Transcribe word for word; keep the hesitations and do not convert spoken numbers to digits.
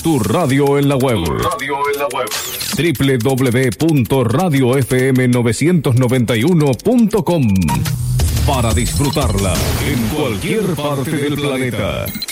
Tu radio en la web. Tu radio en la web. doble u doble u doble u punto radio f m novecientos noventa y uno punto com para disfrutarla en cualquier parte del planeta.